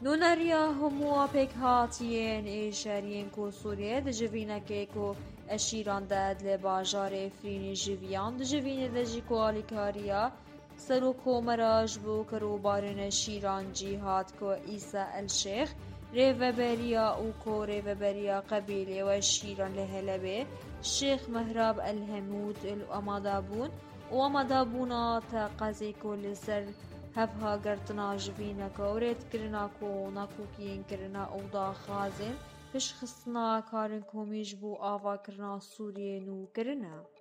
نونریا هموا پک هاتیین ایشارین کو سوریه دجوینه که کو اشیران داد لباجار فرینی جویان دجوینه دجی کو آلیکاریا سرو کو مراج بو کرو بارن شیران جهاد کو عیسی الشیخ ریوبریا او کو ریوبریا قبیله و شیران لهلبه شیخ مهراب الهمود الامادابون و امادابونا تا قضی کو لسر هفها گرتنا جوینا کورت کرنا کو ناکوکین کرنا اودا خازن پش خصنا کارن کومیج بو آوا کرنا سوریه نو کرنا